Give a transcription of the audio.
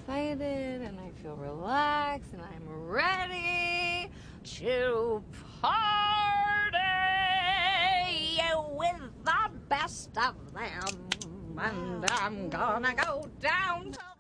excited and I feel relaxed and I'm ready to party with the best of them. And I'm gonna go downtown.